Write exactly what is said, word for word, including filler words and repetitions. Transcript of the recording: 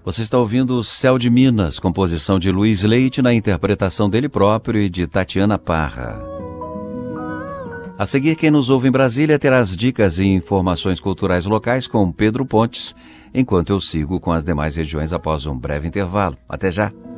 Você está ouvindo o Céu de Minas, composição de Luiz Leite na interpretação dele próprio e de Tatiana Parra. A seguir, quem nos ouve em Brasília terá as dicas e informações culturais locais com Pedro Pontes, enquanto eu sigo com as demais regiões após um breve intervalo. Até já!